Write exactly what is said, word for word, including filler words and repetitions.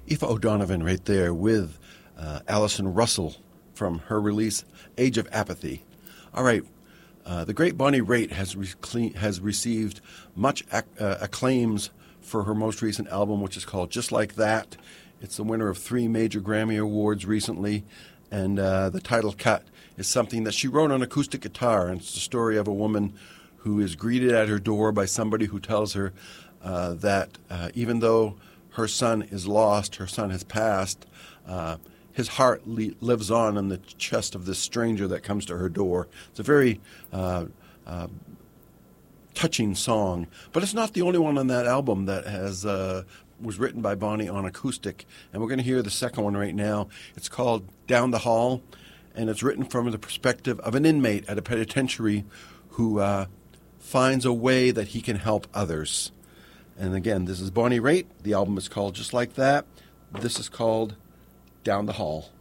Aoife O'Donovan right there with uh, Alison Russell from her release, Age of Apathy. All right, uh, the great Bonnie Raitt has, re- has received much ac- uh, acclaims for her most recent album, which is called Just Like That. It's the winner of three major Grammy Awards recently, and uh, the title cut is something that she wrote on acoustic guitar, and it's the story of a woman who is greeted at her door by somebody who tells her uh, that uh, even though her son is lost, her son has passed, uh, his heart le- lives on in the chest of this stranger that comes to her door. It's a very uh, uh, touching song, but it's not the only one on that album that has uh, was written by Bonnie on acoustic, and we're going to hear the second one right now. It's called Down the Hall, and it's written from the perspective of an inmate at a penitentiary who uh, finds a way that he can help others. And again, this is Bonnie Raitt. The album is called Just Like That. This is called Down the Hall.